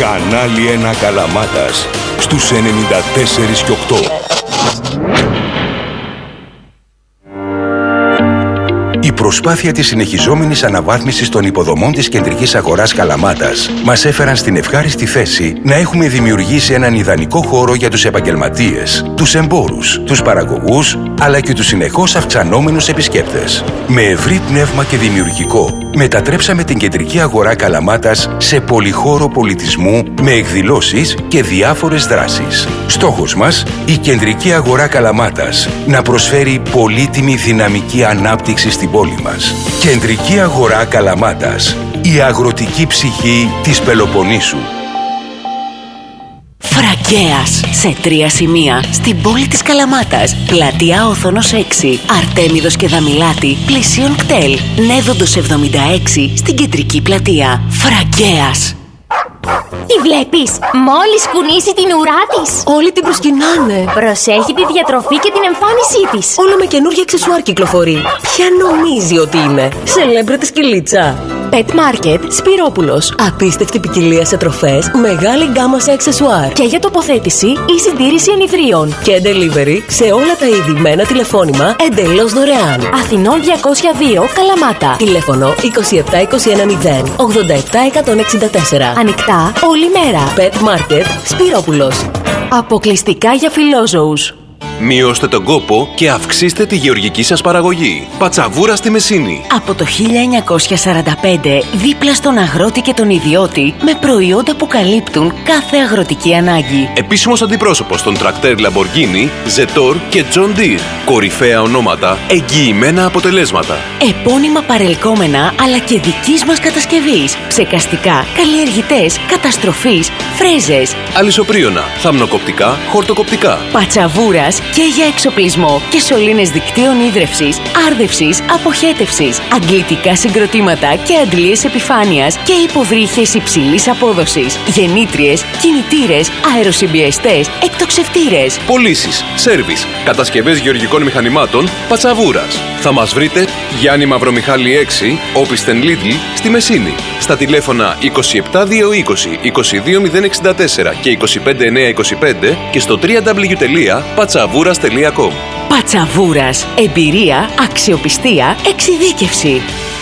Κανάλι 1 Καλαμάτας στους 94 και 8. Η προσπάθεια της συνεχιζόμενης αναβάθμισης των υποδομών της κεντρικής αγοράς Καλαμάτας μας έφεραν στην ευχάριστη θέση να έχουμε δημιουργήσει έναν ιδανικό χώρο για τους επαγγελματίες, τους εμπόρους, τους παραγωγούς, αλλά και τους συνεχώς αυξανόμενους επισκέπτες. Με ευρύ πνεύμα και δημιουργικό, μετατρέψαμε την κεντρική αγορά Καλαμάτας σε πολυχώρο πολιτισμού με εκδηλώσεις και διάφορες δράσεις. Στόχος μας, η κεντρική αγορά Καλαμάτας να προσφέρει πολύτιμη δυναμική ανάπτυξη στην πόλη μας. Κεντρική αγορά Καλαμάτας, η αγροτική ψυχή της Πελοποννήσου. Φραγκέας, σε 3 σημεία, στην πόλη της Καλαμάτας. Πλατεία Όθωνος 6, Αρτέμιδος και Δαμιλάτη, πλησίον κτέλ. Νέδοντος 76, στην κεντρική πλατεία. Φραγκέας. Τι βλέπεις? Μόλις κουνήσει την ουρά της, όλοι την προσκυνάνε. Προσέχει τη διατροφή και την εμφάνισή της. Όλο με καινούργια αξεσουάρ κυκλοφορεί. Ποια νομίζει ότι είναι? Σελέμπρετη σκυλίτσα. Pet Market Σπυρόπουλος. Απίστευτη ποικιλία σε τροφές, μεγάλη γκάμα σε αξεσουάρ. Και για τοποθέτηση ή συντήρηση ενιδρίων. Και delivery σε όλα τα είδη με ένα τηλεφώνημα εντελώς δωρεάν. Αθηνών 202 Καλαμάτα. Τηλέφωνο 27210 87164. Ανοιχτά όλη μέρα. Pet Market Σπυρόπουλος. Αποκλειστικά για φιλόζωους. Μειώστε τον κόπο και αυξήστε τη γεωργική σας παραγωγή. Πατσαβούρα στη Μεσίνη. Από το 1945, δίπλα στον αγρότη και τον ιδιώτη, με προϊόντα που καλύπτουν κάθε αγροτική ανάγκη. Επίσημος αντιπρόσωπος των τρακτέρ Lamborghini, Zetor και John Deere. Κορυφαία ονόματα, εγγυημένα αποτελέσματα. Επώνυμα παρελκόμενα, αλλά και δικής μας κατασκευής. Ψεκαστικά, καλλιεργητές, καταστροφής, φρέζες. Αλυσοπρίωνα, θαμνοκοπτικά, χορτοκοπτικά. Πατσαβούρας και για εξοπλισμό και σωλήνες δικτύων ίδρευσης, άρδευσης, αποχέτευσης, αντλητικά συγκροτήματα και αντλίες επιφάνειας και υποβρύχες υψηλής απόδοσης, γεννήτριες, κινητήρες, αεροσυμπιεστές, εκτοξευτήρες. Πωλήσεις, σέρβις, κατασκευές γεωργικών μηχανημάτων, Πατσαβούρας. Θα μας βρείτε Γιάννη Μαυρομιχάλη 6, Όπισθεν Λίτλ, στη Μεσίνη. Στα τηλέφωνα 27220 22064 και 25925 και στο www.patsavouras.com. Πατσαβούρας. Εμπειρία, αξιοπιστία, εξειδίκευση.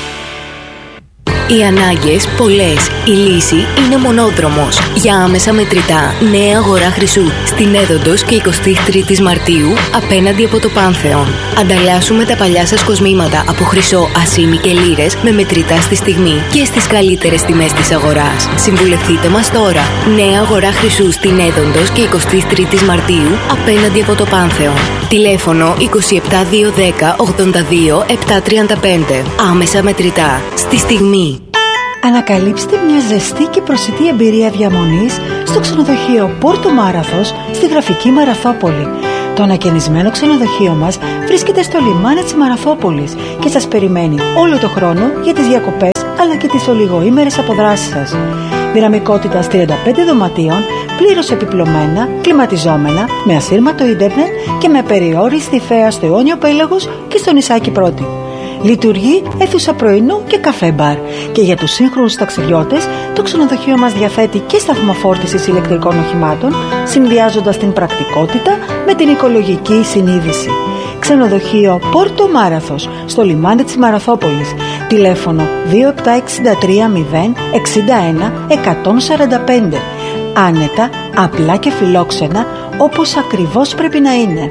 Οι ανάγκες πολλές. Η λύση είναι μονόδρομος. Για άμεσα μετρητά, νέα αγορά Χρυσού, στην Έδοντος και 23 Μαρτίου, απέναντι από το Πάνθεον. Ανταλλάσσουμε τα παλιά σας κοσμήματα από χρυσό, ασήμι και λίρες με μετρητά στη στιγμή και στις καλύτερες τιμές της αγοράς. Συμβουλευτείτε μας τώρα. Νέα αγορά Χρυσού στην Έδοντος και 23 Μαρτίου, απέναντι από το Πάνθεον. Τηλέφωνο 27210 82 735. Άμεσα μετρητά. Στη στιγμή. Ανακαλύψτε μια ζεστή και προσιτή εμπειρία διαμονής στο ξενοδοχείο Πόρτο Μάραθος στη γραφική Μαραθόπολη. Το ανακαινισμένο ξενοδοχείο μας βρίσκεται στο λιμάνι της Μαραθόπολης και σας περιμένει όλο το χρόνο για τις διακοπές αλλά και τις ολιγοήμερες αποδράσεις σας. Δυναμικότητας 35 δωματίων, πλήρως επιπλωμένα, κλιματιζόμενα, με ασύρματο ίντερνετ και με περιόριστη θέα στο Αιώνιο Πέλαγος και στο νησάκι Πρώτη. Λειτουργεί αίθουσα πρωινού και καφέ μπαρ. Και για τους σύγχρονους ταξιδιώτες, το ξενοδοχείο μας διαθέτει και σταθμό φόρτισης ηλεκτρικών οχημάτων, συνδυάζοντας την πρακτικότητα με την οικολογική συνείδηση. Ξενοδοχείο Πόρτο Μάραθος, στο λιμάνι της Μαραθόπολης. Τηλέφωνο 2763 061 145. Άνετα, απλά και φιλόξενα, όπως ακριβώς πρέπει να είναι.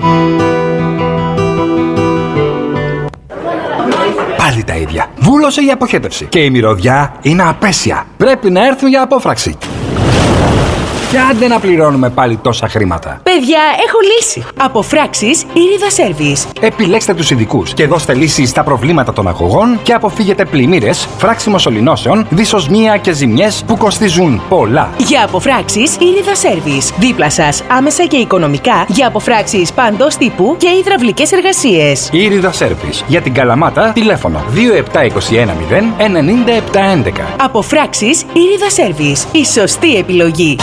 Πάλι τα ίδια. Βούλωσε για αποχέτευση. Και η μυρωδιά είναι απέσια. Πρέπει να έρθουν για απόφραξη. Και άντε να πληρώνουμε πάλι τόσα χρήματα. Παιδιά, έχω λύση. Αποφράξεις Ήριδα Service. Επιλέξτε τους ειδικούς και δώστε λύσεις στα προβλήματα των αγωγών και αποφύγετε πλημμύρες, φράξιμο σωληνώσεων, δυσοσμία και ζημιές που κοστίζουν πολλά. Για αποφράξεις Ήριδα Service. Δίπλα σας, άμεσα και οικονομικά, για αποφράξεις παντός τύπου και υδραυλικές εργασίες. Ήριδα Service. Για την Καλαμάτα, τηλέφωνο 2721 0 97 11. Αποφράξεις Ήριδα Service. Η σωστή επιλογή.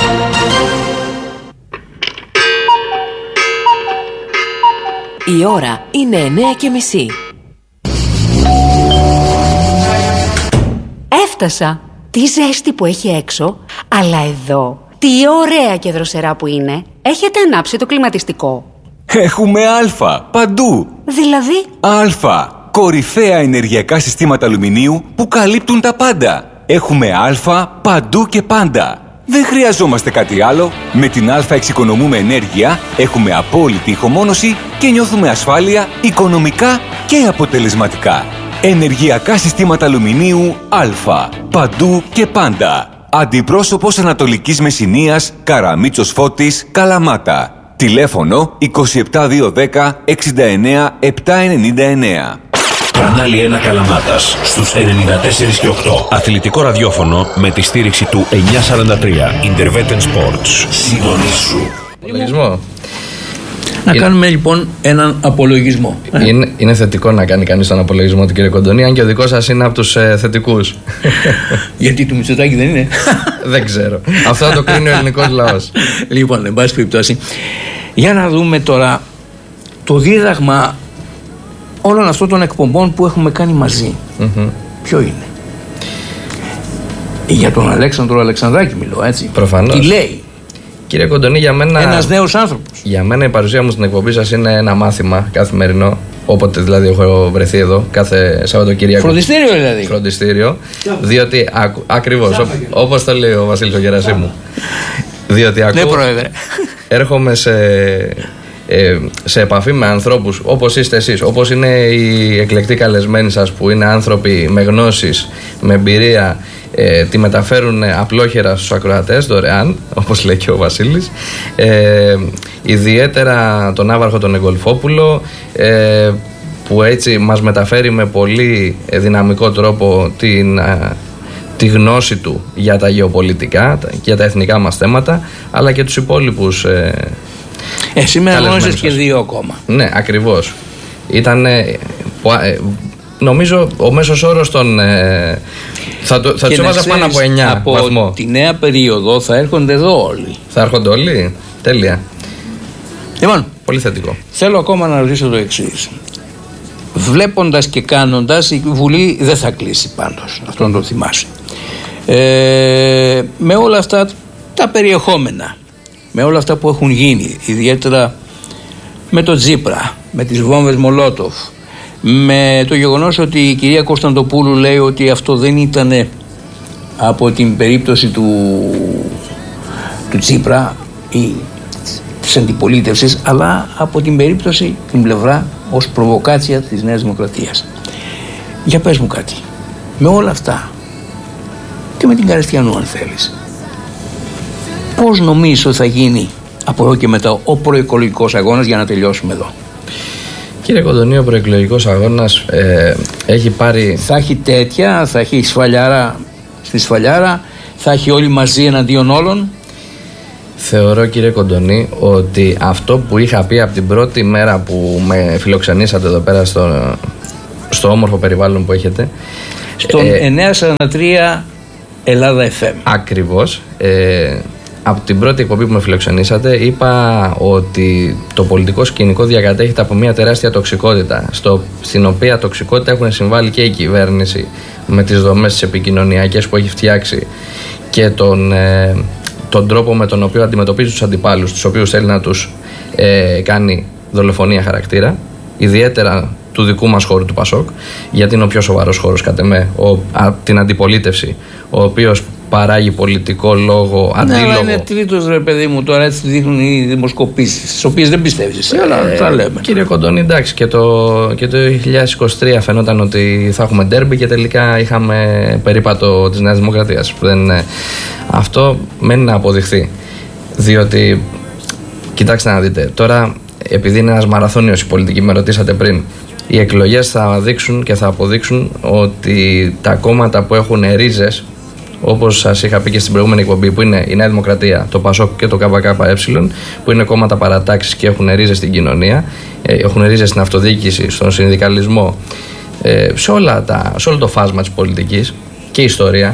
Η ώρα είναι 9:30. Έφτασα. τι ζέστη που έχει έξω, αλλά εδώ, τι ωραία και δροσερά που είναι. Έχετε ανάψει το κλιματιστικό? Έχουμε Α παντού. Δηλαδή? Α, κορυφαία ενεργειακά συστήματα αλουμινίου που καλύπτουν τα πάντα. Έχουμε Α παντού και πάντα. Δεν χρειαζόμαστε κάτι άλλο. Με την Α εξοικονομούμε ενέργεια, έχουμε απόλυτη ηχομόνωση και νιώθουμε ασφάλεια οικονομικά και αποτελεσματικά. Ενεργειακά συστήματα αλουμινίου Α. Παντού και πάντα. Αντιπρόσωπος Ανατολικής Μεσσηνίας, Καραμίτσος Φώτης, Καλαμάτα. Τηλέφωνο 27210 69 799. Κανάλι 1 Καλαμάτας στους 94 και 8. Αθλητικό ραδιόφωνο με τη στήριξη του 943 Interveten Sports. Συντονίσου. Απολογισμό. Να κάνουμε λοιπόν έναν απολογισμό. Είναι θετικό να κάνει κανείς τον απολογισμό του, κύριε Κοντονή, αν και ο δικός σας είναι από τους θετικούς. Γιατί του Μητσοτάκη δεν είναι? Δεν ξέρω. Αυτό θα το κρίνει ο ελληνικός λαός. Λοιπόν, εν πάση περιπτώσει, για να δούμε τώρα το δίδαγμα όλων αυτών των εκπομπών που έχουμε κάνει μαζί. Ποιο είναι? Για τον Αλέξανδρο Αλεξανδράκη μιλώ, έτσι. Προφανώς. Τι λέει? Κύριε Κοντονή, για μένα. Ένας νέος άνθρωπος. Για μένα η παρουσία μου στην εκπομπή σας είναι ένα μάθημα καθημερινό. Όποτε δηλαδή έχω βρεθεί εδώ, κάθε Σαββατοκύριακο. Φροντιστήριο δηλαδή. Φροντιστήριο. Διότι ακριβώς, όπως το λέει ο Βασίλης ο Γερασίμου. Διότι Ναι, πρόεδρε. Έρχομαι σε επαφή με ανθρώπους όπως είστε εσείς, όπως είναι οι εκλεκτοί καλεσμένοι σας, που είναι άνθρωποι με γνώσεις, με εμπειρία, τη μεταφέρουν απλόχερα στους ακροατές δωρεάν, όπως λέει και ο Βασίλης, ιδιαίτερα τον Άβαρχο τον Εγκολφόπουλο, που έτσι μας μεταφέρει με πολύ δυναμικό τρόπο τη γνώση του για τα γεωπολιτικά, για τα εθνικά μας θέματα, αλλά και τους υπόλοιπους. Σήμερα γνώρισες και δύο ακόμα. Ναι, ακριβώς. Ήταν, νομίζω, ο μέσος όρος των. Θα τους έβαζα πάνω από 9 από βαθμό. Από τη νέα περίοδο θα έρχονται εδώ όλοι. Θα έρχονται όλοι. Τέλεια. Λοιπόν, πολύ θετικό. Θέλω ακόμα να ρωτήσω το εξής. Βλέποντας και κάνοντας, η Βουλή δεν θα κλείσει πάντως. Αυτό να το θυμάσαι. Με όλα αυτά τα περιεχόμενα, με όλα αυτά που έχουν γίνει, ιδιαίτερα με το Τζίπρα, με τις βόμβες Μολότοφ, με το γεγονός ότι η κυρία Κωνσταντοπούλου λέει ότι αυτό δεν ήταν από την περίπτωση του Τζίπρα ή της αντιπολίτευσης, αλλά από την περίπτωση, την πλευρά ως προβοκάτσια της Νέας Δημοκρατίας. Για πες μου κάτι, με όλα αυτά και με την Καριστιανού αν θέλεις, πώς νομίζεις ότι θα γίνει από εδώ και μετά ο προεκλογικός αγώνας, για να τελειώσουμε εδώ? Κύριε Κοντονή, ο προεκλογικός αγώνας έχει πάρει... Θα έχει τέτοια, θα έχει σφαλιάρα στη σφαλιάρα, θα έχει όλοι μαζί εναντίον όλων. Θεωρώ, κύριε Κοντονή, ότι αυτό που είχα πει από την πρώτη μέρα που με φιλοξενήσατε εδώ πέρα στο όμορφο περιβάλλον που έχετε, στον 943 Ελλάδα FM. Ακριβώς. Από την πρώτη εκπομπή που με φιλοξενήσατε, είπα ότι το πολιτικό σκηνικό διακατέχεται από μια τεράστια τοξικότητα, στην οποία τοξικότητα έχουν συμβάλει και η κυβέρνηση με τις δομές τις επικοινωνιακές που έχει φτιάξει και τον τρόπο με τον οποίο αντιμετωπίζει τους αντιπάλους, τους οποίους θέλει να τους κάνει δολοφονία χαρακτήρα, ιδιαίτερα του δικού μας χώρου του Πασόκ, γιατί είναι ο πιο σοβαρός χώρος κατ' εμέ, την αντιπολίτευση, ο οποίος παράγει πολιτικό λόγο, αντίλογο. Ναι, αλλά είναι τρίτος, ρε παιδί μου, τώρα έτσι δείχνουν οι δημοσκοπήσεις, τις οποίες δεν πιστεύεις εσύ, αλλά τα λέμε. Κύριε Κοντονή, εντάξει, και το 2023 φαινόταν ότι θα έχουμε ντέρμπι και τελικά είχαμε περίπατο της Νέας Δημοκρατίας. Αυτό μένει να αποδειχθεί, διότι, κοιτάξτε να δείτε, τώρα επειδή είναι ένας μαραθώνιος η πολιτική, με ρωτήσατε πριν, οι εκλογές θα δείξουν και θα αποδείξουν ότι τα κόμματα που έχουν ρίζες, όπως σας είχα πει και στην προηγούμενη εκπομπή, που είναι η Νέα Δημοκρατία, το ΠΑΣΟΚ και το ΚΚΕ, που είναι κόμματα παρατάξεις και έχουν ρίζες στην κοινωνία, έχουν ρίζες στην αυτοδιοίκηση, στον συνδικαλισμό, σε όλο το φάσμα της πολιτικής και ιστορία,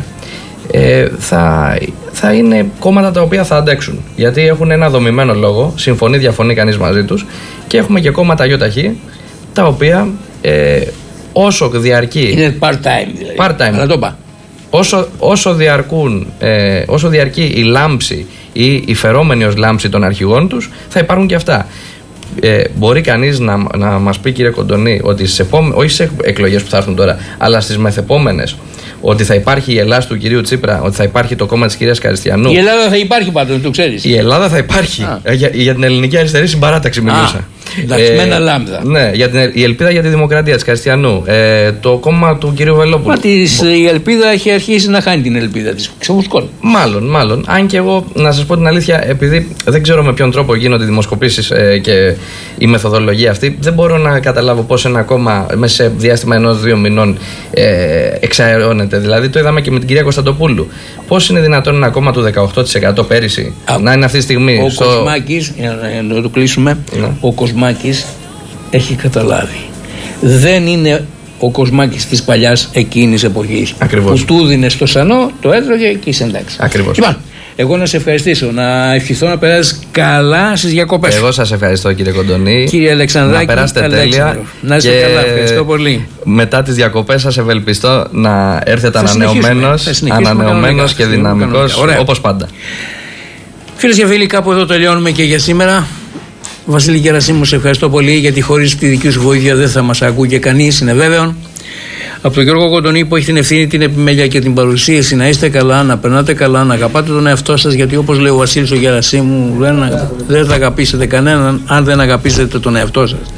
θα είναι κόμματα τα οποία θα αντέξουν. Γιατί έχουν ένα δομημένο λόγο, συμφωνεί, διαφωνεί κανείς μαζί τους, και έχουμε και κόμματα ΙΧ, τα οποία όσο διαρκεί. Είναι part-time δηλαδή. Part-time. Να το είπα. όσο διαρκεί η λάμψη ή η φερόμενη ως λάμψη των αρχηγών τους, θα υπάρχουν και αυτά. Μπορεί κανείς να μας πει, κύριε Κοντονή, ότι όχι στις εκλογές που θα έρθουν τώρα, αλλά στις μεθεπόμενες, ότι θα υπάρχει η Ελλάδα του κυρίου Τσίπρα, ότι θα υπάρχει το κόμμα της κυρίας Καριστιανού? Η Ελλάδα θα υπάρχει πάντως, το ξέρεις. Η Ελλάδα θα υπάρχει. Για την ελληνική αριστερή συμπαράταξη μιλούσα. Εντάξει, με ένα λάμδα. Ναι, η ελπίδα για τη δημοκρατία της Καριστιανού. Το κόμμα του κυρίου Βελόπουλου. Η ελπίδα έχει αρχίσει να χάνει την ελπίδα της. Ξεφουσκώνει. Μάλλον. Αν και εγώ, να σας πω την αλήθεια, επειδή δεν ξέρω με ποιον τρόπο γίνονται οι δημοσκοπήσεις και η μεθοδολογία αυτή, δεν μπορώ να καταλάβω πώς ένα κόμμα μέσα σε διάστημα 1-2 μηνών εξαερώνεται. Δηλαδή, το είδαμε και με την κυρία Κωνσταντοπούλου. Πώς είναι δυνατόν ένα κόμμα του 18% πέρυσι να είναι αυτή τη στιγμή? Ο Κοσμάκης, για να το κλείσουμε, ο Κοσμάκης έχει καταλάβει. Δεν είναι ο Κοσμάκης της παλιάς εκείνης εποχής. Ακριβώς. Που του δίνε στο σανό, το έτρωγε και είσαι εντάξει. Ακριβώς. Λοιπόν, εγώ να σε ευχαριστήσω, να ευχηθώ να περάσεις καλά στις διακοπές. Εγώ σας ευχαριστώ, κύριε Κοντονή. Κύριε Αλεξανδράκη, να περάσετε τέλεια. Να είστε καλά, ευχαριστώ πολύ. Μετά τις διακοπές σας ευελπιστώ να έρθετε ανανεωμένος και δυναμικός, όπως πάντα. Φίλες και φίλοι, κάπου εδώ τελειώνουμε και για σήμερα. Βασίλη Γερασίμου, σε ευχαριστώ πολύ, γιατί χωρίς τη δική σου βοήθεια δεν θα μας ακούγε κανείς, είναι βέβαιο. Από τον Γιώργο Κοντονή, που έχει την ευθύνη, την επιμέλεια και την παρουσίαση, να είστε καλά, να περνάτε καλά, να αγαπάτε τον εαυτό σας, γιατί όπως λέει ο Βασίλης ο Γερασίμου, δεν θα αγαπήσετε κανέναν αν δεν αγαπήσετε τον εαυτό σας.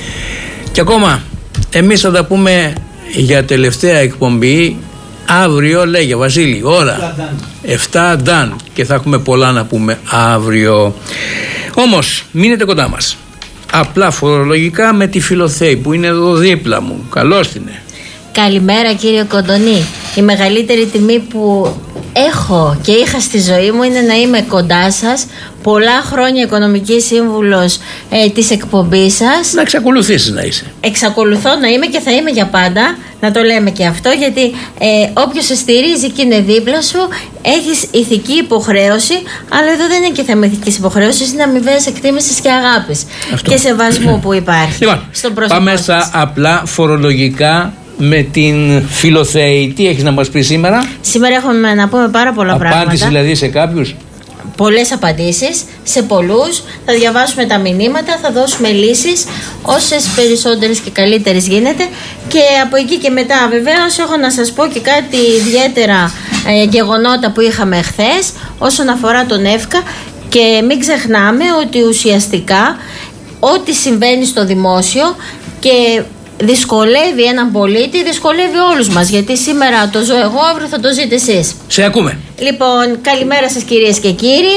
Και ακόμα, εμείς θα τα πούμε για τελευταία εκπομπή αύριο, λέγε Βασίλη, ώρα 7 done, και θα έχουμε πολλά να πούμε αύριο. Όμως μείνετε κοντά μας. Απλά φορολογικά με τη Φιλοθέη που είναι εδώ δίπλα μου. Καλώς την. Καλημέρα, κύριε Κοντονή. Η μεγαλύτερη τιμή που έχω και είχα στη ζωή μου είναι να είμαι κοντά σας. Πολλά χρόνια οικονομική σύμβουλος της εκπομπής σας. Να εξακολουθήσεις να είσαι. Εξακολουθώ να είμαι και θα είμαι για πάντα. Να το λέμε και αυτό, γιατί όποιος σε στηρίζει και είναι δίπλα σου, έχεις ηθική υποχρέωση. Αλλά εδώ δεν είναι και θέμα ηθικής υποχρέωσης, είναι αμοιβαίας εκτίμησης και αγάπης και σεβασμού που υπάρχει. Λοιπόν, πάμε στα απλά φορολογικά με την Φιλοθέη. Τι έχεις να μας πει σήμερα? Σήμερα έχουμε να πούμε πάρα πολλά πράγματα. Απάντηση δηλαδή σε κάποιους. Πολλές απαντήσεις, σε πολλούς. Θα διαβάσουμε τα μηνύματα, θα δώσουμε λύσεις, όσες περισσότερες και καλύτερες γίνεται. Και από εκεί και μετά, βεβαίως, έχω να σας πω και κάτι ιδιαίτερα γεγονότα που είχαμε χθες όσον αφορά τον ΕΦΚΑ. Και μην ξεχνάμε ότι ουσιαστικά ό,τι συμβαίνει στο δημόσιο και δυσκολεύει έναν πολίτη, δυσκολεύει όλους μας. Γιατί σήμερα το ζω εγώ, αύριο θα το ζείτε εσείς. Σε ακούμε. Λοιπόν, καλημέρα σας κυρίες και κύριοι.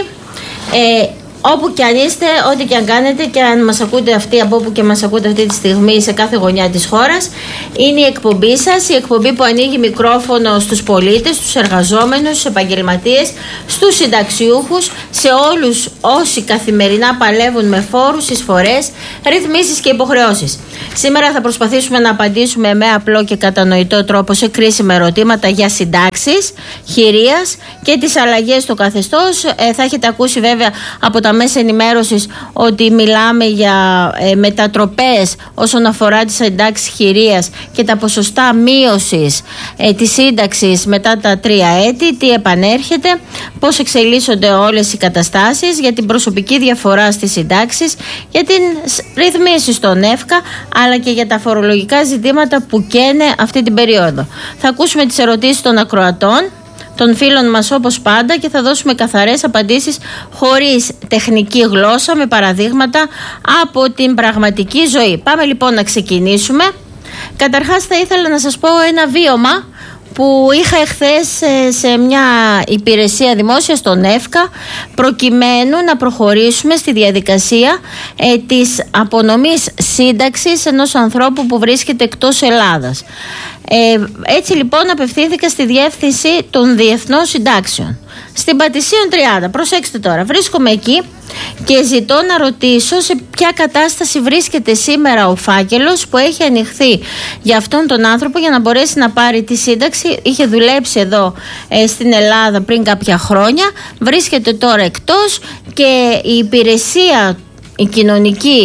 Όπου και αν είστε, ό,τι και αν κάνετε και αν μας ακούτε από όπου και μας ακούτε αυτή τη στιγμή σε κάθε γωνιά της χώρας, είναι η εκπομπή σας, η εκπομπή που ανοίγει μικρόφωνο στους πολίτες, στους εργαζόμενους, στους επαγγελματίες, στους συνταξιούχους, σε όλους όσοι καθημερινά παλεύουν με φόρους, εισφορές, ρυθμίσεις και υποχρεώσεις. Σήμερα θα προσπαθήσουμε να απαντήσουμε με απλό και κατανοητό τρόπο σε κρίσιμα ερωτήματα για συντάξεις, χειρίας και τις αλλαγές στο καθεστώς. Θα έχετε ακούσει βέβαια από τα μέσα ενημέρωσης ότι μιλάμε για μετατροπές όσον αφορά τις συντάξεις χειρίας και τα ποσοστά μείωσης της σύνταξης μετά τα 3 έτη, τι επανέρχεται, πώς εξελίσσονται όλες οι καταστάσεις, για την προσωπική διαφορά στις συντάξεις, για την ρυθμίση στον ΕΦΚΑ, αλλά και για τα φορολογικά ζητήματα που καίνε αυτή την περίοδο. Θα ακούσουμε τις ερωτήσεις των ακροατών, των φίλων μας όπως πάντα, και θα δώσουμε καθαρές απαντήσεις χωρίς τεχνική γλώσσα, με παραδείγματα από την πραγματική ζωή. Πάμε λοιπόν να ξεκινήσουμε. Καταρχάς θα ήθελα να σας πω ένα βίωμα που είχα εχθές σε μια υπηρεσία δημόσια στον ΕΦΚΑ, προκειμένου να προχωρήσουμε στη διαδικασία της απονομής σύνταξης ενός ανθρώπου που βρίσκεται εκτός Ελλάδας. Έτσι λοιπόν απευθύνθηκα στη διεύθυνση των Διεθνών Συντάξεων στην Πατησίων 30. Προσέξτε τώρα, βρίσκομαι εκεί και ζητώ να ρωτήσω σε ποια κατάσταση βρίσκεται σήμερα ο φάκελος που έχει ανοιχθεί για αυτόν τον άνθρωπο για να μπορέσει να πάρει τη σύνταξη. Είχε δουλέψει εδώ στην Ελλάδα πριν κάποια χρόνια, βρίσκεται τώρα εκτός και η υπηρεσία η κοινωνική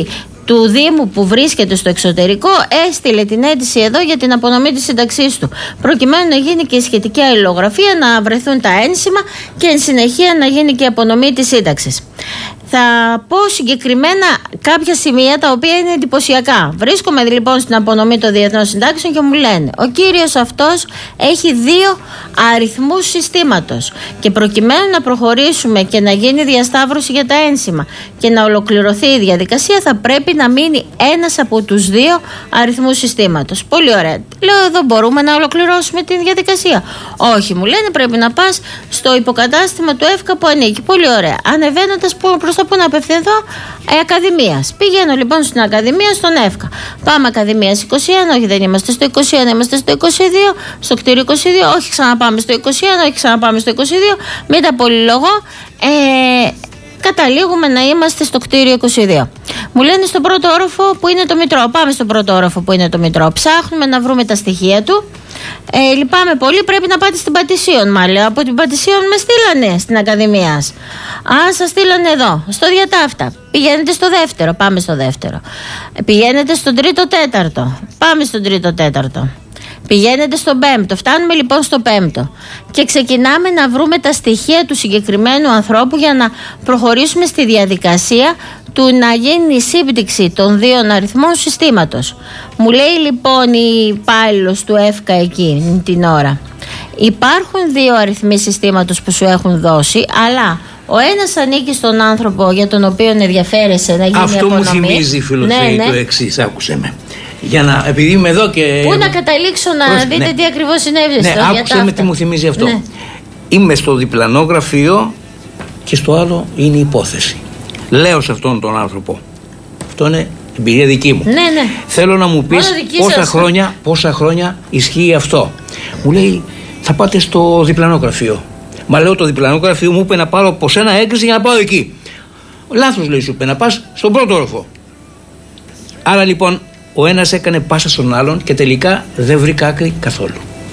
του Δήμου που βρίσκεται στο εξωτερικό έστειλε την αίτηση εδώ για την απονομή της σύνταξής του, προκειμένου να γίνει και η σχετική αλληλογραφία, να βρεθούν τα ένσημα και εν συνεχεία να γίνει και η απονομή της σύνταξης. Θα πω συγκεκριμένα κάποια σημεία τα οποία είναι εντυπωσιακά. Βρίσκομαι λοιπόν στην απονομή των διεθνών συντάξεων και μου λένε: ο κύριος αυτός έχει 2 αριθμούς συστήματος και προκειμένου να προχωρήσουμε και να γίνει διασταύρωση για τα ένσημα και να ολοκληρωθεί η διαδικασία, θα πρέπει να μείνει ένας από τους 2 αριθμούς συστήματος. Πολύ ωραία. Λέω: εδώ μπορούμε να ολοκληρώσουμε τη διαδικασία. Όχι, μου λένε, πρέπει να πας στο υποκατάστημα του ΕΦΚΑ που ανήκει. Πολύ ωραία. Ανεβαίνοντας προς το που να απευθυνθώ, Ακαδημίας. Πηγαίνω λοιπόν στην Ακαδημία, στον ΕΦΚΑ. Πάμε Ακαδημίας 21, όχι δεν είμαστε στο 21, είμαστε στο 22, στο κτίριο 22, όχι ξαναπάμε στο 21, όχι ξαναπάμε στο 22, μην τα πολυλογώ. Καταλήγουμε να είμαστε στο κτίριο 22. Μου λένε στον πρώτο όροφο που είναι το Μητρό. Πάμε στον πρώτο όροφο που είναι το Μητρό. Ψάχνουμε να βρούμε τα στοιχεία του. Λυπάμαι πολύ, πρέπει να πάτε στην Πατησίων. Μάλλον από την Πατησίων με στείλανε στην Ακαδημία. Σας στείλανε εδώ, στο Διατάφτα. Πηγαίνετε στο δεύτερο, πάμε στο δεύτερο. Πηγαίνετε στον τρίτο τέταρτο, πάμε στον τρίτο τέταρτο. Πηγαίνετε στον πέμπτο, φτάνουμε λοιπόν στο πέμπτο και ξεκινάμε να βρούμε τα στοιχεία του συγκεκριμένου ανθρώπου για να προχωρήσουμε στη διαδικασία του να γίνει η σύμπτυξη των 2 αριθμών συστήματος. Μου λέει λοιπόν η υπάλληλος του ΕΦΚΑ εκεί την ώρα: υπάρχουν 2 αριθμοί συστήματος που σου έχουν δώσει, αλλά ο ένας ανήκει στον άνθρωπο για τον οποίο ενδιαφέρεσαι να γίνει αυτό απονομή. Αυτό μου θυμίζει, Φιλοθέη, το εξής, άκουσε με. Για να, επειδή είμαι εδώ και... Πού να καταλήξω να δείτε τι ακριβώς συνέβη στο Διατάφτα. Άκουσε με τι μου θυμίζει αυτό. Ναι. Είμαι στο διπλανό γραφείο και στο άλλο είναι η υπόθεση. Λέω σε αυτόν τον άνθρωπο: αυτό είναι εμπειρία δική μου. Ναι. Θέλω να μου πεις πόσα χρόνια ισχύει αυτό. Μου λέει: θα πάτε στο διπλανό γραφείο. Μα λέω: το διπλανό γραφείο μου είπε να πάρω από σένα έγκριση για να πάω εκεί. Λάθος, λέει, σου είπε να πας στον πρώτο όροφο. Άρα λοιπόν ο ένας έκανε πάσα στον άλλον και τελικά δεν βρήκα άκρη καθόλου.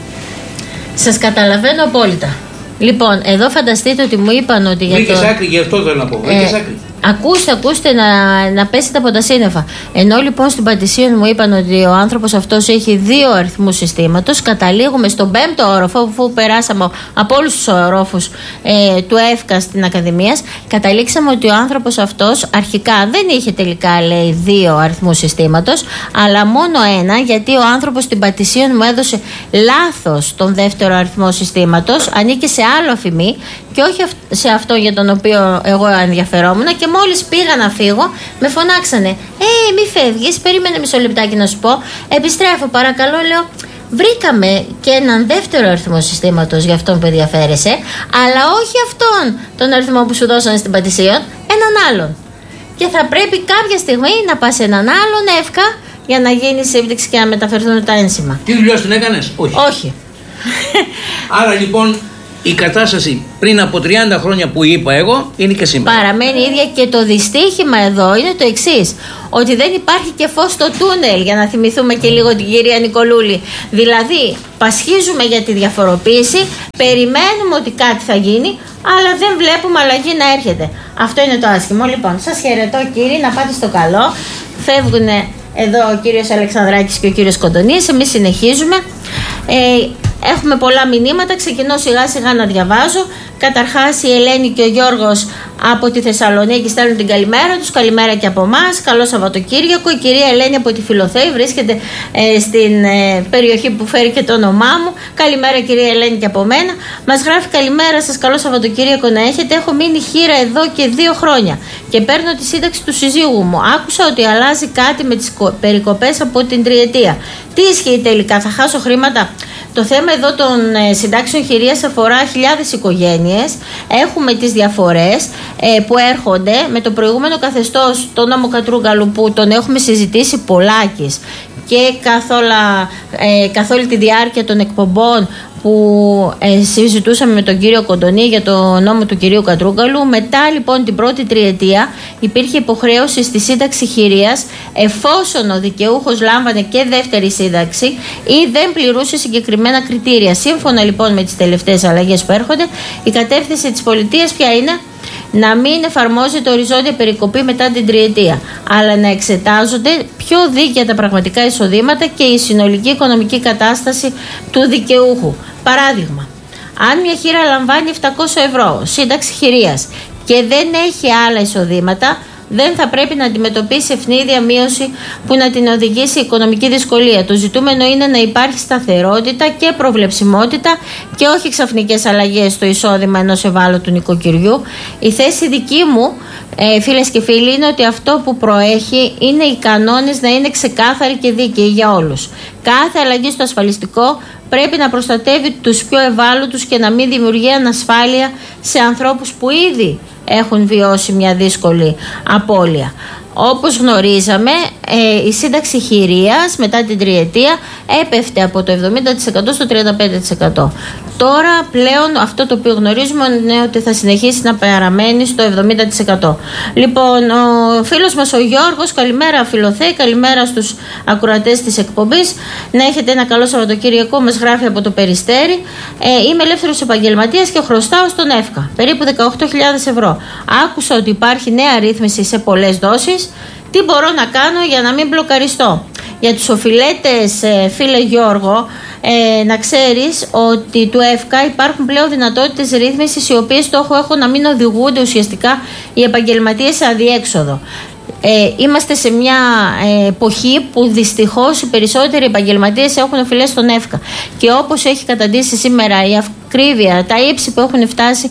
Σας καταλαβαίνω απόλυτα. Λοιπόν, εδώ φανταστείτε ότι μου είπαν ότι για βρήκες άκρη, γι' αυτό θέλω να πω. Βρήκες άκρη. Ακούστε να πέσετε από τα σύννεφα. Ενώ λοιπόν στην Πατησίων μου είπαν ότι ο άνθρωπος αυτός έχει 2 αριθμούς συστήματος, καταλήγουμε στον 5ο όροφο, αφού περάσαμε από όλους τους ορόφους του ΕΦΚΑ στην Ακαδημίας, καταλήξαμε ότι ο άνθρωπος αυτός αρχικά δεν είχε τελικά, λέει, 2 αριθμούς συστήματος, αλλά μόνο 1, γιατί ο άνθρωπος στην Πατησίων μου έδωσε λάθος τον 2ο αριθμό συστήματος, ανήκε σε άλλο αφημί και όχι σε αυτό για τον οποίο εγώ ενδιαφερόμουν, και μόλις πήγα να φύγω με φωνάξανε: μη φεύγεις, περίμενε μισό λεπτάκι να σου πω. Επιστρέφω παρακαλώ, λέω: βρήκαμε και έναν 2ο αριθμό συστήματος για αυτόν που ενδιαφέρεσαι, αλλά όχι αυτόν τον αριθμό που σου δώσανε στην Πατησίων, έναν άλλον. Και θα πρέπει κάποια στιγμή να πας σε έναν άλλον ΕΦΚΑ για να γίνει σύμπτυξη και να μεταφερθούν τα ένσημα. Τι δουλειά την έκανες? Όχι. Άρα λοιπόν η κατάσταση πριν από 30 χρόνια που είπα εγώ είναι και σήμερα. Παραμένει ίδια και το δυστύχημα εδώ είναι το εξής: ότι δεν υπάρχει και φως στο τούνελ, για να θυμηθούμε και λίγο την κυρία Νικολούλη. Δηλαδή, πασχίζουμε για τη διαφοροποίηση, περιμένουμε ότι κάτι θα γίνει, αλλά δεν βλέπουμε αλλαγή να έρχεται. Αυτό είναι το άσχημο. Λοιπόν, σας χαιρετώ κύριοι, να πάτε στο καλό. Φεύγουν εδώ ο κύριος Αλεξανδράκης και ο κύριος Κοντονής, εμείς συνεχίζουμε. Έχουμε πολλά μηνύματα, ξεκινώ σιγά σιγά να διαβάζω. Καταρχάς η Ελένη και ο Γιώργος από τη Θεσσαλονίκη στέλνουν την καλημέρα τους. Καλημέρα και από εμάς. Καλό Σαββατοκύριακο. Η κυρία Ελένη από τη Φιλοθέη βρίσκεται στην περιοχή που φέρει και το όνομά μου. Καλημέρα κυρία Ελένη και από μένα. Μας γράφει: καλημέρα σας, καλό Σαββατοκύριακο να έχετε. Έχω μείνει χείρα εδώ και 2 χρόνια και παίρνω τη σύνταξη του συζύγου μου. Άκουσα ότι αλλάζει κάτι με τις περικοπές από την τριετία. Τι ισχύει τελικά, θα χάσω χρήματα? Το θέμα εδώ των συντάξεων χειρίας αφορά χιλιάδες οικογένειες. Έχουμε τις διαφορές που έρχονται με το προηγούμενο καθεστώς, τον νόμο Κατρούγκαλου, που τον έχουμε συζητήσει πολλάκις και καθ' όλη τη διάρκεια των εκπομπών που συζητούσαμε με τον κύριο Κοντονή για το νόμο του κυρίου Κατρούγκαλου. Μετά λοιπόν την πρώτη τριετία υπήρχε υποχρέωση στη σύνταξη χειρίας εφόσον ο δικαιούχος λάμβανε και δεύτερη σύνταξη ή δεν πληρούσε συγκεκριμένα κριτήρια. Σύμφωνα λοιπόν με τις τελευταίες αλλαγές που έρχονται, η κατεύθυνση της πολιτείας ποια είναι? Να μην εφαρμόζεται οριζόντια περικοπή μετά την τριετία. αλλά να εξετάζονται πιο δίκαια τα πραγματικά εισοδήματα και η συνολική οικονομική κατάσταση του δικαιούχου. Παράδειγμα, αν μια χήρα λαμβάνει 700 ευρώ σύνταξη χειρίας και δεν έχει άλλα εισοδήματα, δεν θα πρέπει να αντιμετωπίσει ευνίδια μείωση που να την οδηγήσει σε οικονομική δυσκολία. Το ζητούμενο είναι να υπάρχει σταθερότητα και προβλεψιμότητα και όχι ξαφνικές αλλαγές στο εισόδημα ενός ευάλωτου νοικοκυριού. Η θέση δική μου, φίλες και φίλοι, είναι ότι αυτό που προέχει είναι οι κανόνες να είναι ξεκάθαροι και δίκαιοι για όλους. Κάθε αλλαγή στο ασφαλιστικό πρέπει να προστατεύει τους πιο ευάλωτους και να μην δημιουργεί ανασφάλεια σε ανθρώπους που ήδη έχουν βιώσει μια δύσκολη απώλεια. Όπως γνωρίζαμε, η σύνταξη χειρίας μετά την τριετία έπεφτε από το 70% στο 35%. Τώρα πλέον αυτό το οποίο γνωρίζουμε είναι ότι θα συνεχίσει να παραμένει στο 70%. Λοιπόν, ο φίλος μας ο Γιώργος, καλημέρα Φιλοθέη, καλημέρα στους ακροατές της εκπομπής. Να έχετε ένα καλό Σαββατοκύριακο, μας γράφει από το Περιστέρι. Είμαι ελεύθερος επαγγελματίας και χρωστάω στον ΕΦΚΑ περίπου 18.000 ευρώ. Άκουσα ότι υπάρχει νέα ρύθμιση σε πολλές δόσεις. Τι μπορώ να κάνω για να μην μπλοκαριστώ? Για τους οφειλέτες, φίλε Γιώργο, να ξέρεις ότι του ΕΦΚΑ υπάρχουν πλέον δυνατότητες ρύθμισης οι οποίες στόχο έχουν να μην οδηγούνται ουσιαστικά οι επαγγελματίες σε αδιέξοδο. Είμαστε σε μια εποχή που δυστυχώς οι περισσότεροι επαγγελματίες έχουν οφειλές στον ΕΦΚΑ και όπως έχει καταντήσει σήμερα η ακρίβεια, τα ύψη που έχουν φτάσει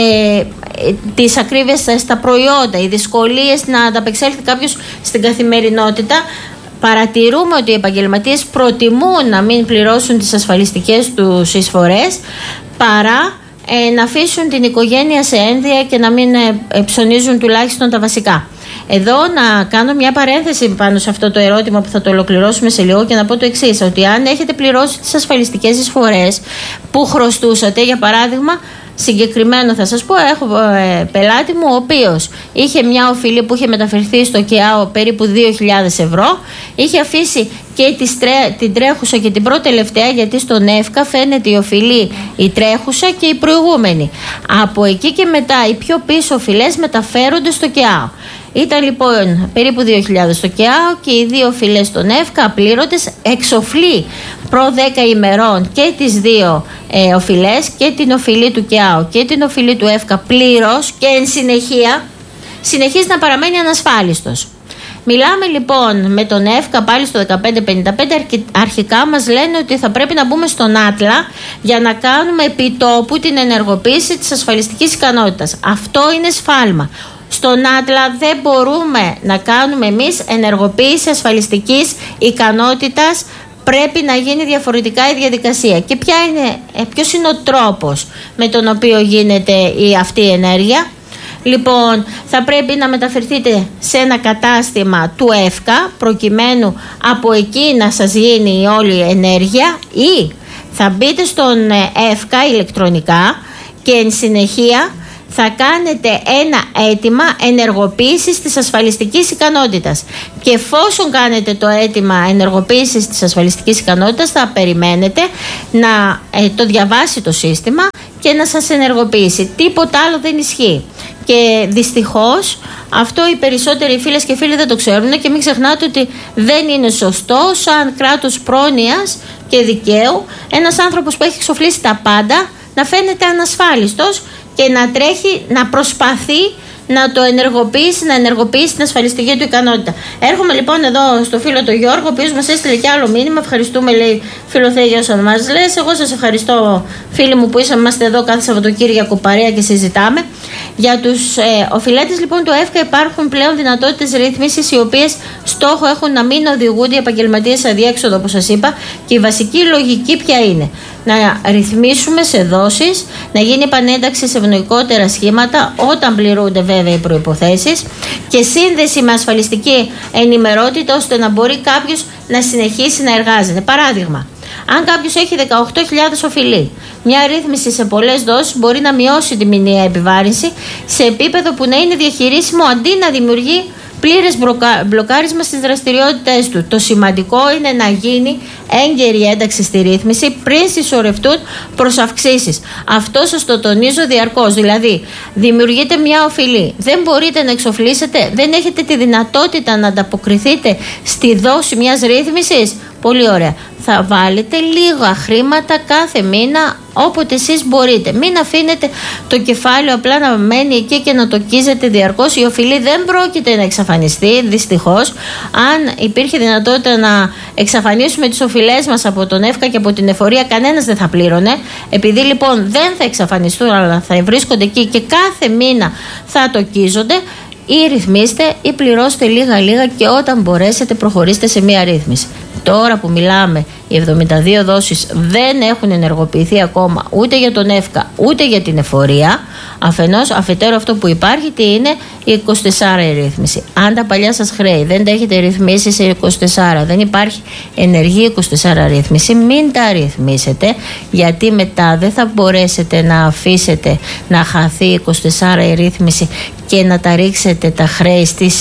τις ακρίβειες στα προϊόντα, οι δυσκολίες να ανταπεξέλθει κάποιος στην καθημερινότητα, παρατηρούμε ότι οι επαγγελματίες προτιμούν να μην πληρώσουν τις ασφαλιστικές τους εισφορές παρά να αφήσουν την οικογένεια σε ένδια και να μην ψωνίζουν τουλάχιστον τα βασικά. Εδώ να κάνω μια παρένθεση πάνω σε αυτό το ερώτημα που θα το ολοκληρώσουμε σε λίγο και να πω το εξής, ότι αν έχετε πληρώσει τις ασφαλιστικές εισφορές που χρωστούσατε, για παράδειγμα, συγκεκριμένο θα σας πω, έχω πελάτη μου ο οποίος είχε μια οφειλή που είχε μεταφερθεί στο ΚΕΑΟ περίπου 2.000 ευρώ, είχε αφήσει και την τρέχουσα και την πρώτη τελευταία, γιατί στον ΕΦΚΑ φαίνεται η οφειλή η τρέχουσα και η προηγούμενη. Από εκεί και μετά οι πιο πίσω οφειλές μεταφέρονται στο ΚΕΑΟ. Ήταν λοιπόν περίπου 2.000 στο ΚΕΑΟ και οι δύο οφειλές στον ΕΦΚΑ απλήρωτες, εξοφλεί προ 10 ημερών και τις δύο οφειλές, και την οφειλή του ΚΕΑΟ και την οφειλή του ΕΦΚΑ πλήρως, και εν συνεχεία συνεχίζει να παραμένει ανασφάλιστος. Μιλάμε λοιπόν με τον ΕΦΚΑ πάλι στο 1555, αρχικά μας λένε ότι θα πρέπει να μπούμε στον Άτλα για να κάνουμε επιτόπου την ενεργοποίηση της ασφαλιστικής ικανότητας. Αυτό είναι σφάλμα. Στον Άτλα δεν μπορούμε να κάνουμε εμείς ενεργοποίηση ασφαλιστικής ικανότητας, πρέπει να γίνει διαφορετικά η διαδικασία. Και ποιος είναι ο τρόπος με τον οποίο γίνεται αυτή η ενέργεια? Λοιπόν, θα πρέπει να μεταφερθείτε σε ένα κατάστημα του ΕΦΚΑ προκειμένου από εκεί να σας γίνει η όλη ενέργεια, ή θα μπείτε στον ΕΦΚΑ ηλεκτρονικά και εν συνεχεία θα κάνετε ένα αίτημα ενεργοποίησης της ασφαλιστικής ικανότητας. Και εφόσον κάνετε το αίτημα ενεργοποίησης της ασφαλιστικής ικανότητας, θα περιμένετε να το διαβάσει το σύστημα και να σας ενεργοποιήσει. Τίποτα άλλο δεν ισχύει. Και δυστυχώς αυτό οι περισσότεροι φίλες και φίλοι δεν το ξέρουν, και μην ξεχνάτε ότι δεν είναι σωστό σαν κράτος πρόνοιας και δικαίου ένας άνθρωπος που έχει εξοφλήσει τα πάντα να φαίνεται ανασφάλιστος και να τρέχει να προσπαθεί να το ενεργοποιήσει την ασφαλιστική του ικανότητα. Έρχομαι λοιπόν εδώ στο φίλο τον Γιώργο, ο οποίος μας έστειλε και άλλο μήνυμα. Ευχαριστούμε, λέει, Φιλοθέη, για όσα μας λες. Εγώ σας ευχαριστώ, φίλοι μου, που είμαστε εδώ κάθε Σαββατοκύριακο παρέα και συζητάμε. Για τους οφειλέτες λοιπόν του ΕΦΚΑ υπάρχουν πλέον δυνατότητες ρύθμισης, οι οποίες στόχο έχουν να μην οδηγούνται οι επαγγελματίες σε αδιέξοδο, όπως σας είπα. Και η βασική λογική ποια είναι? Να ρυθμίσουμε σε δόσεις, να γίνει επανένταξη σε ευνοϊκότερα σχήματα όταν πληρούνται βέβαια οι προϋποθέσεις, και σύνδεση με ασφαλιστική ενημερότητα ώστε να μπορεί κάποιος να συνεχίσει να εργάζεται. Παράδειγμα, αν κάποιος έχει 18.000 οφειλή, μια ρύθμιση σε πολλές δόσεις μπορεί να μειώσει τη μηνιαία επιβάρυνση σε επίπεδο που να είναι διαχειρίσιμο, αντί να δημιουργεί πλήρες μπλοκάρισμα στις δραστηριότητες του. Το σημαντικό είναι να γίνει έγκαιρη ένταξη στη ρύθμιση πριν συσσωρευτούν προς αυξήσεις. Αυτό σας το τονίζω διαρκώς. Δηλαδή, δημιουργείται μια οφειλή. Δεν μπορείτε να εξοφλήσετε, δεν έχετε τη δυνατότητα να ανταποκριθείτε στη δόση μιας ρύθμισης. Πολύ ωραία. Θα βάλετε λίγα χρήματα κάθε μήνα όποτε εσείς μπορείτε. Μην αφήνετε το κεφάλαιο απλά να μένει εκεί και να το κίζετε διαρκώς. Η οφειλή δεν πρόκειται να εξαφανιστεί, δυστυχώς. Αν υπήρχε δυνατότητα να εξαφανίσουμε τις οφειλές μας από τον ΕΦΚΑ και από την εφορία, κανένας δεν θα πλήρωνε. Επειδή λοιπόν δεν θα εξαφανιστούν, αλλά θα βρίσκονται εκεί και κάθε μήνα θα το κίζονται, ή ρυθμίστε ή πληρώστε λίγα και όταν μπορέσετε προχωρήστε σε μία ρύθμιση. Τώρα που μιλάμε, οι 72 δόσεις δεν έχουν ενεργοποιηθεί ακόμα ούτε για τον ΕΦΚΑ ούτε για την εφορία. Αφετέρου αυτό που υπάρχει τι είναι? Η 24 ρύθμιση. Αν τα παλιά σας χρέη δεν τα έχετε ρυθμίσει σε 24, δεν υπάρχει ενεργή 24 ρύθμιση, μην τα ρυθμίσετε, γιατί μετά δεν θα μπορέσετε να αφήσετε να χαθεί 24 η ρύθμιση και να τα ρίξετε τα χρέη στις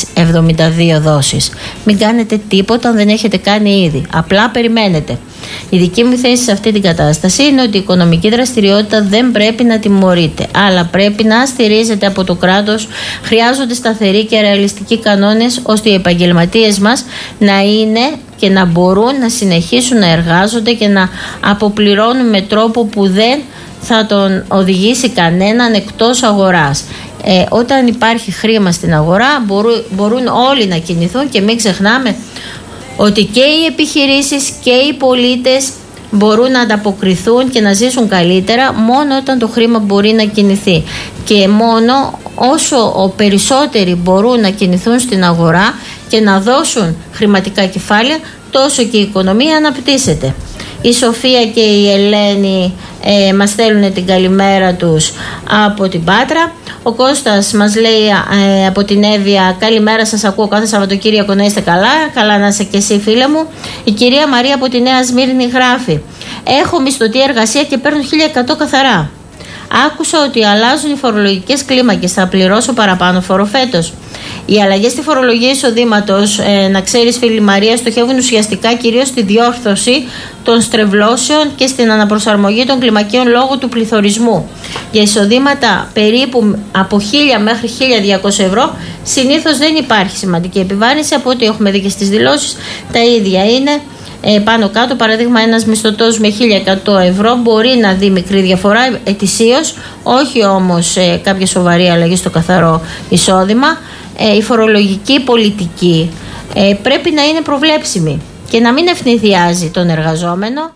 72 δόσεις. Μην κάνετε τίποτα αν δεν έχετε κάνει ήδη. Απλά περιμένετε. Η δική μου θέση σε αυτή την κατάσταση είναι ότι η οικονομική δραστηριότητα δεν πρέπει να τιμωρείται, αλλά πρέπει να στηρίζεται από το κράτος. Χρειάζονται σταθεροί και ρεαλιστικοί κανόνες, ώστε οι επαγγελματίες μας να είναι και να μπορούν να συνεχίσουν να εργάζονται και να αποπληρώνουν με τρόπο που δεν θα τον οδηγήσει κανέναν εκτός αγοράς. Όταν υπάρχει χρήμα στην αγορά μπορούν όλοι να κινηθούν και μην ξεχνάμε ότι και οι επιχειρήσεις και οι πολίτες μπορούν να ανταποκριθούν και να ζήσουν καλύτερα μόνο όταν το χρήμα μπορεί να κινηθεί. Και μόνο όσο περισσότεροι μπορούν να κινηθούν στην αγορά και να δώσουν χρηματικά κεφάλαια, τόσο και η οικονομία αναπτύσσεται. Η Σοφία και η Ελένη μας στέλνουν την καλημέρα τους από την Πάτρα. Ο Κώστας μας λέει από την Εύβοια, καλημέρα, σας ακούω κάθε Σαββατοκύριακο, να είστε καλά. Καλά να είσαι και εσύ, φίλε μου. Η κυρία Μαρία από τη Νέα Σμύρνη γράφει, έχω μισθωτή εργασία και παίρνω 1.100 καθαρά. Άκουσα ότι αλλάζουν οι φορολογικές κλίμακες, θα πληρώσω παραπάνω φόρο φέτος. Οι αλλαγές στη φορολογία εισοδήματος, να ξέρεις φίλη Μαρία, στοχεύουν ουσιαστικά κυρίως στη διόρθωση των στρεβλώσεων και στην αναπροσαρμογή των κλιμακίων λόγω του πληθωρισμού. Για εισοδήματα περίπου από 1.000 μέχρι 1.200 ευρώ συνήθως δεν υπάρχει σημαντική επιβάρυνση, από ό,τι έχουμε δει και στις δηλώσεις τα ίδια είναι. Πάνω κάτω, παραδείγμα, ένας μισθωτός με 1.100 ευρώ μπορεί να δει μικρή διαφορά ετησίως, όχι όμως κάποια σοβαρή αλλαγή στο καθαρό εισόδημα. Η φορολογική πολιτική πρέπει να είναι προβλέψιμη και να μην ευνηδιάζει τον εργαζόμενο.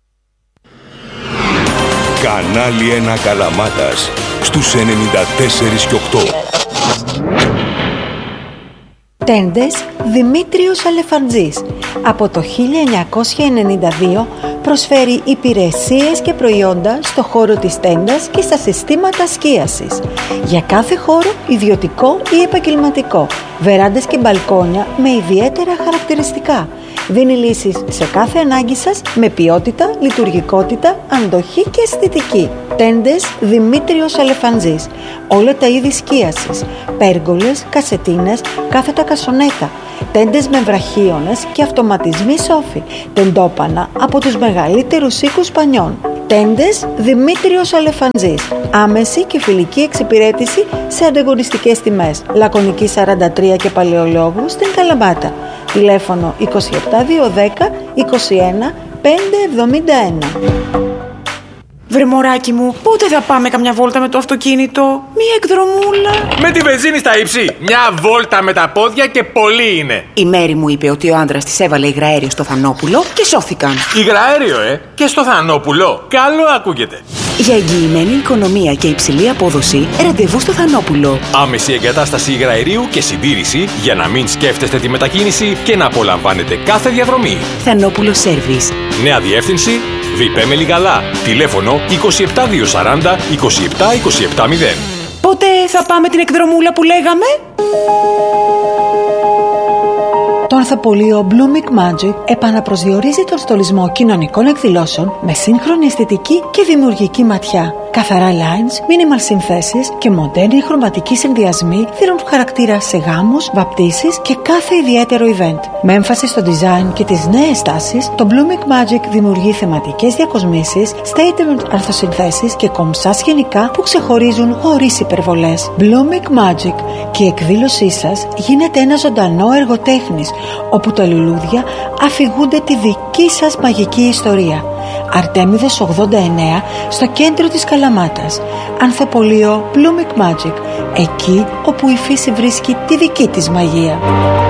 Κανάλι 1 Καλαμάτας στους 94 και 8. Τέντες Δημήτριος Αλεφαντζής. Από το 1992 προσφέρει υπηρεσίες και προϊόντα στο χώρο της τέντας και στα συστήματα σκίασης. Για κάθε χώρο, ιδιωτικό ή επαγγελματικό, βεράντες και μπαλκόνια με ιδιαίτερα χαρακτηριστικά. Δίνει λύσεις σε κάθε ανάγκη σας με ποιότητα, λειτουργικότητα, αντοχή και αισθητική. Τέντες Δημήτριος Αλεφαντζής. Όλα τα είδη σκίασης. Πέργολες, κασετίνες, κάθετα κασονέτα. Τέντες με βραχίονες και αυτοματισμοί σόφοι. Τεντόπανα από τους μεγαλύτερους οίκους πανιών. Τέντες Δημήτριος Αλεφαντζής. Άμεση και φιλική εξυπηρέτηση σε ανταγωνιστικές τιμές. Λακωνική 43 και Παλαιολόγου στην Καλαμάτα. Τηλέφωνο 27210 21 571. Βρε μωράκι μου, πότε θα πάμε καμιά βόλτα με το αυτοκίνητο? Μία εκδρομούλα. Με τη βενζίνη στα ύψη. Μια βόλτα με τα πόδια και πολύ είναι. Η Μέρη μου είπε ότι ο άντρας της έβαλε υγραέριο στο Θανόπουλο και σώθηκαν. Υγραέριο, και στο Θανόπουλο. Καλό ακούγεται. Για εγγυημένη οικονομία και υψηλή απόδοση, ραντεβού στο Θανόπουλο. Άμεση εγκατάσταση υγραερίου και συντήρηση για να μην σκέφτεστε τη μετακίνηση και να απολαμβάνετε κάθε διαδρομή. Θανόπουλο Σέρβις. Νέα διεύθυνση Διπέ Λιγαλά. Τηλέφωνο 27240 27270. Πότε θα πάμε την εκδρομούλα που λέγαμε? Το ανθοπολείο Blooming Magic επαναπροσδιορίζει τον στολισμό κοινωνικών εκδηλώσεων με σύγχρονη αισθητική και δημιουργική ματιά. Καθαρά lines, minimal συνθέσεις και μοντέρνοι χρωματικοί συνδυασμοί δίνουν χαρακτήρα σε γάμους, βαπτίσεις και κάθε ιδιαίτερο event. Με έμφαση στο design και τις νέες τάσεις, το Blooming Magic δημιουργεί θεματικές διακοσμήσεις, statement αρθοσυνθέσεις και κομψά σκηνικά που ξεχωρίζουν χωρίς υπερβολές. Blooming Magic, και η εκδήλωσή σας γίνεται ένα ζωντανό έργο τέχνης, όπου τα λουλούδια αφηγούνται τη δική σας μαγική ιστορία. Αρτέμιδες 89, στο κέντρο της Καλαμάτας. Ανθοπολείο Blooming Magic, εκεί όπου η φύση βρίσκει τη δική της μαγεία.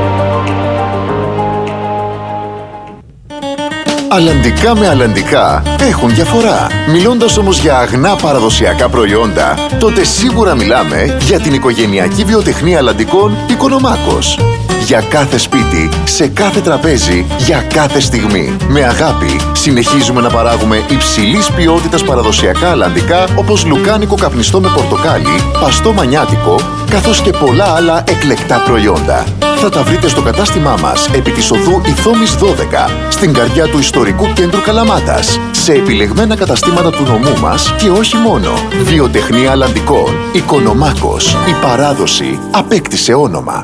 Αλλαντικά με αλλαντικά έχουν διαφορά. Μιλώντας όμως για αγνά παραδοσιακά προϊόντα, τότε σίγουρα μιλάμε για την οικογενειακή βιοτεχνία αλλαντικών Οικονομάκος. Για κάθε σπίτι, σε κάθε τραπέζι, για κάθε στιγμή. Με αγάπη συνεχίζουμε να παράγουμε υψηλής ποιότητας παραδοσιακά αλλαντικά, όπως λουκάνικο καπνιστό με πορτοκάλι, παστό μανιάτικο, καθώς και πολλά άλλα εκλεκτά προϊόντα. Θα τα βρείτε στο κατάστημά μας επί της οδού Ηθόμης 12, στην καρδιά του ιστορικού κέντρου Καλαμάτας, σε επιλεγμένα καταστήματα του νομού μας και όχι μόνο. Βιοτεχνία αλλαντικών Οικονομάκος. Η παράδοση απέκτησε όνομα.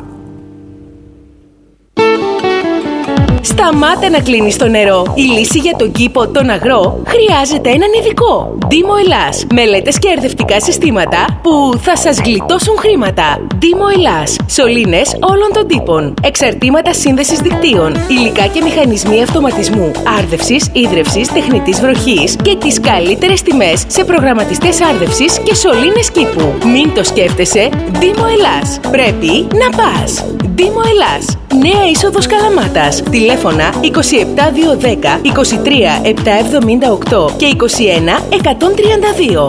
Σταμάτα να κλείνεις το νερό. Η λύση για τον κήπο, τον αγρό, χρειάζεται έναν ειδικό. Δήμο Ελλάς. Μελέτες και ερδευτικά συστήματα που θα σας γλιτώσουν χρήματα. Δήμο Ελλάς. Σωλήνες όλων των τύπων. Εξαρτήματα σύνδεσης δικτύων. Υλικά και μηχανισμοί αυτοματισμού. Άρδευσης, ίδρευσης, τεχνητής βροχής και τις καλύτερες τιμές σε προγραμματιστές άρδευσης και σωλήνες κήπου. Μην το σκέφτεσαι. Δήμο Ελλάς. Πρέπει να πας. Δήμο Ελλάς. Νέα είσοδος Καλαμάτας. Τηλέφωνα 27210 23 778 και 21 132.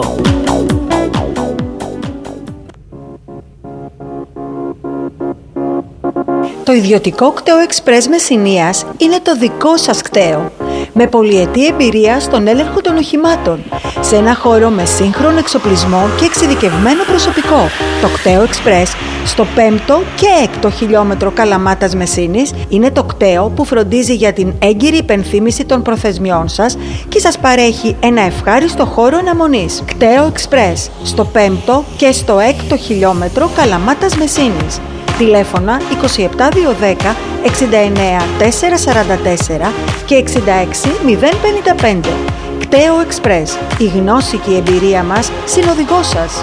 Το ιδιωτικό κτέο Εξπρές Μεσσηνίας είναι το δικό σας κτέο. Με πολυετή εμπειρία στον έλεγχο των οχημάτων, σε ένα χώρο με σύγχρονο εξοπλισμό και εξειδικευμένο προσωπικό. Το κτέο Εξπρές στο 5ο και 6ο χιλιόμετρο Καλαμάτας Μεσσήνης είναι το κτέο που φροντίζει για την έγκυρη υπενθύμηση των προθεσμιών σας και σας παρέχει ένα ευχάριστο χώρο αναμονής. Κτέο Εξπρές στο 5ο και στο 6ο χιλιόμετρο Καλαμάτας Μεσσήνης. Τηλέφωνα 27210 69 444 και 66 055. Κτέο Εξπρές. Η γνώση και η εμπειρία μας συνοδηγός σας.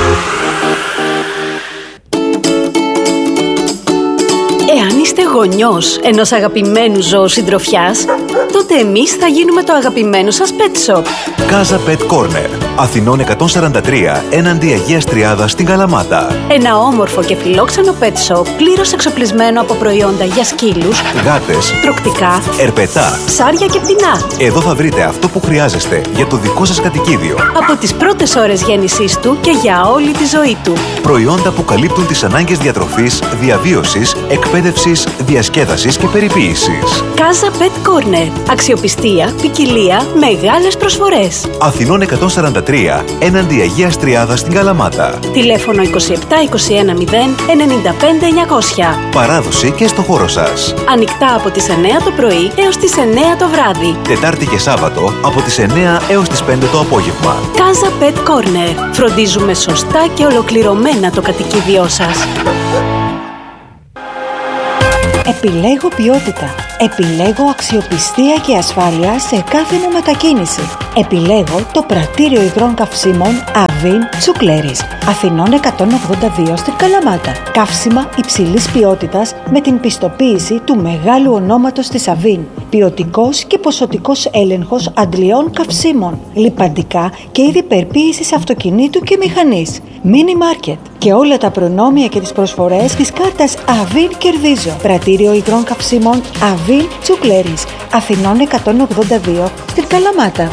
Εάν είστε γονιός ενός αγαπημένου ζώου συντροφιάς, τότε εμείς θα γίνουμε το αγαπημένο σας pet shop. Casa Pet Corner, Αθηνών 143, έναντι Αγίας Τριάδας στην Καλαμάτα. Ένα όμορφο και φιλόξενο pet shop πλήρως εξοπλισμένο από προϊόντα για σκύλους, γάτες, τρωκτικά, ερπετά, ψάρια και πτηνά. Εδώ θα βρείτε αυτό που χρειάζεστε για το δικό σας κατοικίδιο. Από τις πρώτες ώρες γέννησής του και για όλη τη ζωή του. Προϊόντα που καλύπτουν τις ανάγκες διατροφής, διαβίωσης, εκπαίδευσης, διασκέδασης και περιποίησης. Casa Pet Corner. Αξιοπιστία, ποικιλία, μεγάλες προσφορές. Αθηνών 143, έναντι Αγίας Τριάδας στην Καλαμάτα. Τηλέφωνο 27 21 0 95 900. Παράδοση και στο χώρο σας. Ανοιχτά από τις 9 το πρωί έως τις 9 το βράδυ. Τετάρτη και Σάββατο από τις 9 έως τις 5 το απόγευμα. Casa Pet Corner. Φροντίζουμε σωστά και ολοκληρωμένα το κατοικίδιό σας. Επιλέγω ποιότητα. Επιλέγω αξιοπιστία και ασφάλεια σε κάθε μου μετακίνηση. Επιλέγω το πρατήριο υγρών καυσίμων Avin Τσουκλέρης, Αθηνών 182 στην Καλαμάτα. Καύσιμα υψηλής ποιότητας με την πιστοποίηση του μεγάλου ονόματος της Avin. Ποιοτικός και ποσοτικός έλεγχος αντλειών καυσίμων. Λιπαντικά και είδη περποίησης αυτοκινήτου και μηχανής. Mini Market. Και όλα τα προνόμια και τις προσφορές της κάρτας Avin Κερδίζω. Πρατήριο υγρών καυσίμων Avin Τσουκλέρης, Αθηνών 182 στην Καλαμάτα.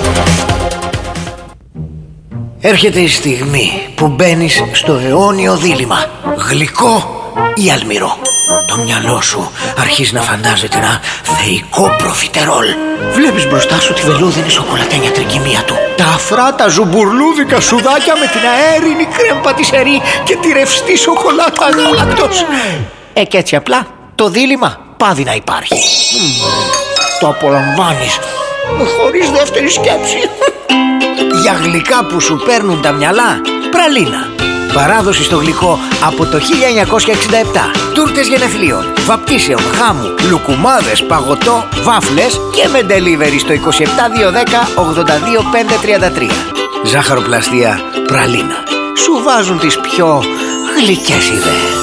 Έρχεται η στιγμή που μπαίνεις στο αιώνιο δίλημμα. Γλυκό ή αλμυρό. Το μυαλό σου αρχίζει να φαντάζεται ένα θεϊκό προφιτερόλ. Βλέπεις μπροστά σου τη βελούδινη σοκολατένια τρικυμία του, τα αφρά τα ζουμπουρλούδικα σουδάκια με την αέρινη κρέμ πατισερή και τη ρευστή σοκολάτα γάλακτος. Και έτσι απλά το δίλημμα πάβει να υπάρχει. Το απολαμβάνεις χωρίς δεύτερη σκέψη. Για γλυκά που σου παίρνουν τα μυαλά, πραλίνα. Παράδοση στο γλυκό από το 1967. Τούρτες γενεθλίων, βαπτίσεων, χάμου, λουκουμάδες, παγωτό, βάφλες και με delivery στο 27210 82533. Ζάχαροπλαστεία πραλίνα. Σου βάζουν τις πιο γλυκές ιδέες.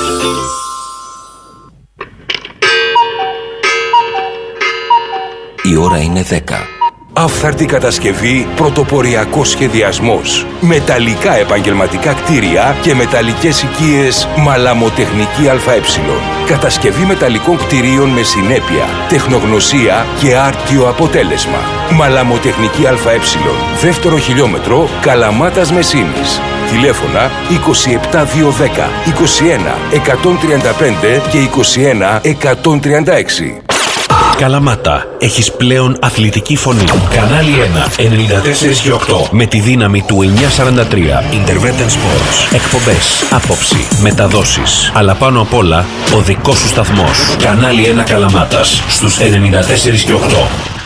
Η ώρα είναι 10. Αυθαρτή κατασκευή, πρωτοποριακός σχεδιασμός. Μεταλλικά επαγγελματικά κτίρια και μεταλλικές οικίες Μαλαμοτεχνική ΑΕ. Κατασκευή μεταλλικών κτιρίων με συνέπεια, τεχνογνωσία και άρτιο αποτέλεσμα. Μαλαμοτεχνική ΑΕ. Δεύτερο χιλιόμετρο, Καλαμάτας Μεσίνης. Τηλέφωνα 27210 21 135 και 21 136. Καλαμάτα, έχεις πλέον αθλητική φωνή. Κανάλι 1, 94 και 8. Με τη δύναμη του 943. Intervetten Sports. Εκπομπές, άποψη, μεταδόσεις. Αλλά πάνω απ' όλα, ο δικός σου σταθμός. Κανάλι 1 Καλαμάτας, στους 94 και 8.